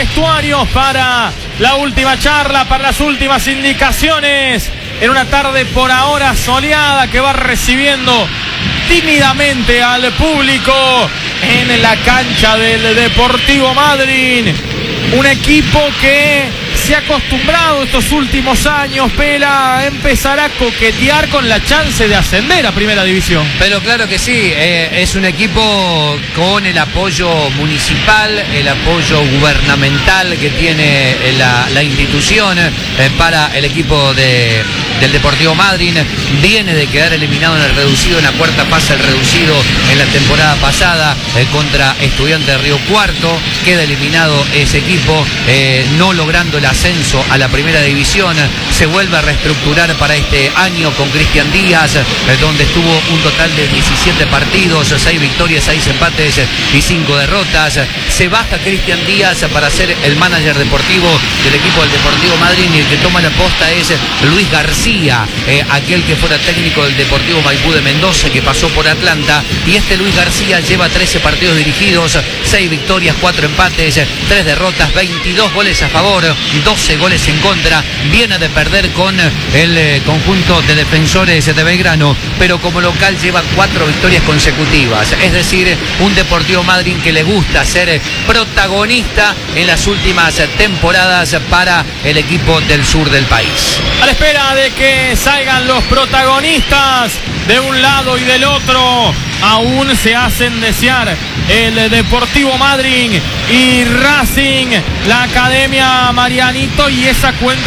vestuarios para la última charla, para las últimas indicaciones, en una tarde por ahora soleada que va recibiendo tímidamente al público en la cancha del Deportivo Madryn. Un equipo que se ha acostumbrado estos últimos años, Pela, empezará a coquetear con la chance de ascender a Primera División. Pero claro que sí, es un equipo con el apoyo municipal, el apoyo gubernamental que tiene la institución para el equipo del Deportivo Madryn. Viene de quedar eliminado en el reducido, en la cuarta fase del reducido en la temporada pasada contra Estudiantes de Río Cuarto. Queda eliminado ese equipo, no logrando el ascenso a la Primera División. Se vuelve a reestructurar para este año con Cristian Díaz, donde estuvo un total de 17 partidos, 6 victorias, 6 empates y 5 derrotas. Se baja Cristian Díaz para ser el manager deportivo del equipo del Deportivo Madryn, y el que toma la posta es Luis García, aquel que fuera técnico del Deportivo Maipú de Mendoza, que pasó por Atlanta. Y este Luis García lleva 13 partidos dirigidos, 6 victorias, 4 empates, 3 derrotas, 22 goles a favor, 12 goles en contra. Viene de perder con el conjunto de Defensores de Belgrano, pero como local lleva 4 victorias consecutivas. Es decir, un Deportivo Madryn que le gusta ser protagonista en las últimas temporadas para el equipo del sur del país. A la espera de que salgan los protagonistas de un lado y del otro, aún se hacen desear el Deportivo Madryn y Racing, la Academia Marianito y esa cuenta